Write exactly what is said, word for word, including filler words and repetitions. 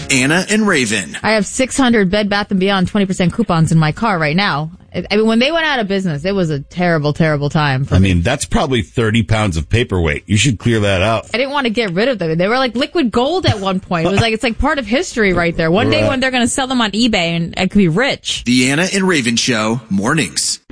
Anna and Raven. I have six hundred Bed Bath and Beyond twenty percent coupons in my car right now. I mean, when they went out of business, it was a terrible, terrible time for I me. mean, that's probably thirty pounds of paperweight. You should clear that out. I didn't want to get rid of them. They were like liquid gold at one point. It was like, it's like part of history right there. One Right. day when they're going to sell them on eBay and I could be rich. The Anna and Raven Show, mornings.